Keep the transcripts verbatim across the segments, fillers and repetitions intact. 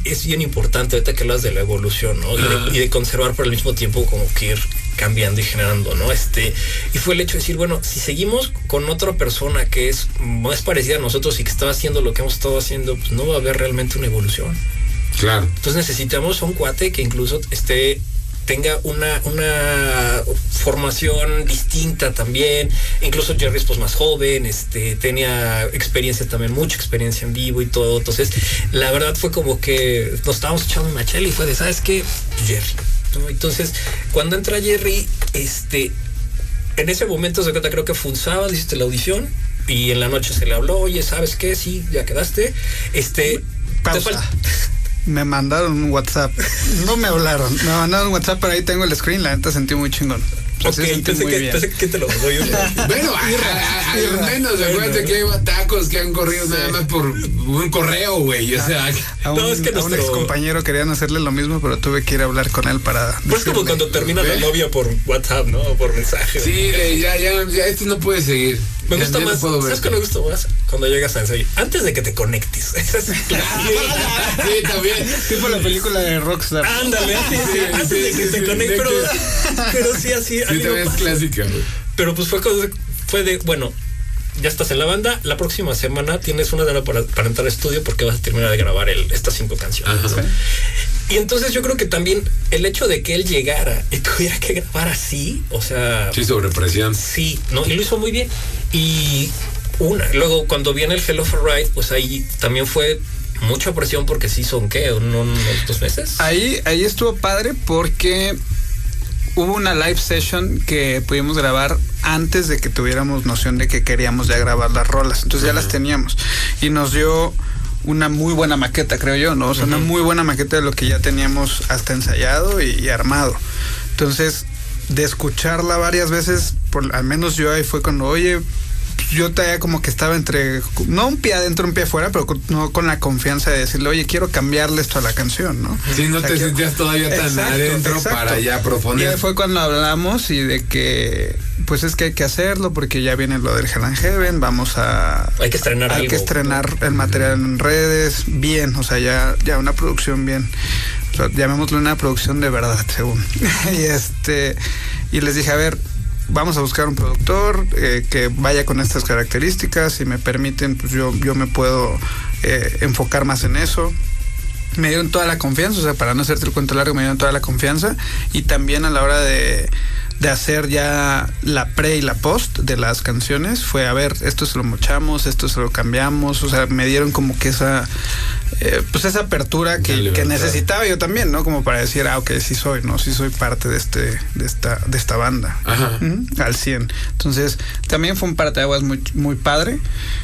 es bien importante ahorita que hablas de la evolución, ¿no? Y de, y de conservar, pero al mismo tiempo como que ir cambiando y generando, ¿no? Este, y fue el hecho de decir, bueno, si seguimos con otra persona que es más parecida a nosotros y que está haciendo lo que hemos estado haciendo, pues no va a haber realmente una evolución. Claro. Entonces necesitamos un cuate que incluso esté tenga una, una formación distinta también. Incluso Jerry es pues más joven, este, tenía experiencia también, mucha experiencia en vivo y todo. Entonces, la verdad fue como que nos estábamos echando una chela y fue de, ¿sabes qué? Jerry, ¿no? Entonces, cuando entra Jerry, este, en ese momento se cuenta, creo que fue un sábado, hiciste la audición y en la noche se le habló, oye, ¿sabes qué? Sí, ya quedaste. Este, pausa. Me mandaron un WhatsApp. No me hablaron. Me mandaron un WhatsApp, pero ahí tengo el screen. La neta sentí muy chingón. Ok, pensé que, pensé que te lo doy yo. Bueno, al menos acuérdate que hay tacos que han corrido sí. nada más por un correo, güey. O sea, a un, no, es que a nuestro... un ex compañero querían hacerle lo mismo, pero tuve que ir a hablar con él para. Pues como cuando termina ¿Ve? la novia por WhatsApp, ¿no? O por mensaje. Sí, de, ya, ya, ya, esto no puede seguir. Me ya, gusta ya más. No ¿Sabes qué me gusta más? Cuando llegas a ensayo, antes de que te conectes. Esa es sí, también. Tipo la película de Rockstar. Ándale, sí, sí, antes sí, de que sí, te sí, conectes. Pero, que... pero sí, así. Sí, también es clásica. Pero pues fue, fue de, bueno, ya estás en la banda, la próxima semana tienes una hora para, para entrar al estudio porque vas a terminar de grabar el, estas cinco canciones. ¿no? Y entonces yo creo que también el hecho de que él llegara y tuviera que grabar así, o sea... Sí, sobre presión. Sí, ¿no? Y lo hizo muy bien. Y una, luego cuando viene el Hello for Ride, pues ahí también fue mucha presión porque sí son, ¿qué? ¿Unos dos meses? Ahí, ahí estuvo padre porque... hubo una live session que pudimos grabar antes de que tuviéramos noción de que queríamos ya grabar las rolas. Entonces uh-huh. ya las teníamos. Y nos dio una muy buena maqueta, creo yo, ¿no? O sea, uh-huh. una muy buena maqueta de lo que ya teníamos hasta ensayado y, y armado. Entonces, de escucharla varias veces, por, al menos yo ahí fue cuando, oye... yo todavía como que estaba entre, no un pie adentro, un pie afuera, pero con, no con la confianza de decirle, oye, quiero cambiarle esto a la canción, ¿no? Sí, no o sea, te que, sentías todavía tan exacto, adentro exacto. para ya proponer. Y fue cuando hablamos y de que, pues es que hay que hacerlo porque ya viene lo del Hell and Heaven, vamos a... Hay que estrenar Hay algo. que estrenar el material en redes, bien, o sea, ya, ya una producción bien. O sea, llamémoslo una producción de verdad, según. y este, y les dije, a ver, vamos a buscar un productor eh, que vaya con estas características. Si me permiten, pues yo, yo me puedo eh, enfocar más en eso. Me dieron toda la confianza, o sea, para no hacerte el cuento largo, me dieron toda la confianza. Y también a la hora de, de hacer ya la pre y la post de las canciones, fue, a ver, esto se lo mochamos, esto se lo cambiamos. O sea, me dieron como que esa... Eh, pues esa apertura que, que necesitaba yo también, ¿no? Como para decir, ah, ok, sí soy, ¿no? Sí soy parte de este, de esta, de esta banda. Ajá. ¿Mm? Al cien. Entonces, también fue un parteaguas muy, muy padre.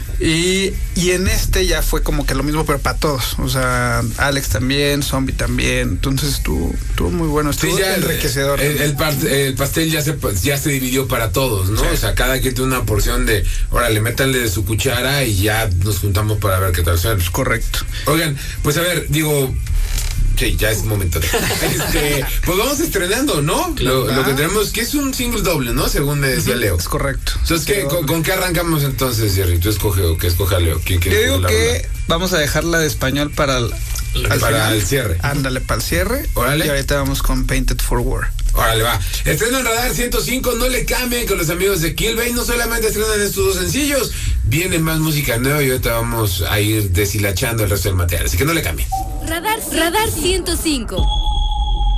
Y, y en este ya fue como que lo mismo, pero para todos. O sea, Alex también, Zombie también. Entonces estuvo, estuvo muy bueno, estuvo sí, ya enriquecedor. El, el, el, el pastel ya se, ya se dividió para todos, ¿no? Sí. O sea, cada quien tiene una porción de, órale, métanle de su cuchara y ya nos juntamos para ver qué tal suena. Correcto. Oigan, pues a ver, digo... Sí, ya es momento. Este, pues vamos estrenando, ¿no? Claro. Lo, lo que tenemos, que es un single doble, ¿no? Según me decía Leo. Es correcto. Entonces, ¿qué, con, ¿con qué arrancamos entonces, Jerry? ¿Tú escoge o qué escoge a Leo? ¿Quién Yo digo que rola? Vamos a dejarla de español para el, al para final. el cierre. Ándale, para el cierre. Órale. Y ahorita vamos con Painted for War. Órale, va. Estreno en Radar ciento cinco, no le cambien con los amigos de Killbane. No solamente estrenan estos dos sencillos, viene más música nueva y ahorita vamos a ir deshilachando el resto del material. Así que no le cambien. Radar, Radar ciento cinco.